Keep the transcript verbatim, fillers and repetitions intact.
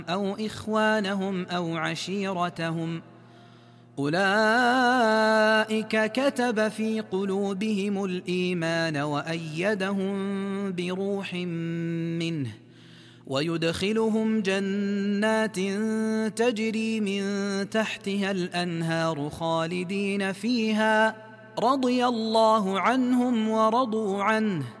أو إخوانهم أو عشيرتهم، أولئك كتب في قلوبهم الإيمان وأيدهم بروح منه، ويدخلهم جنات تجري من تحتها الأنهار خالدين فيها، رضي الله عنهم ورضوا عنه،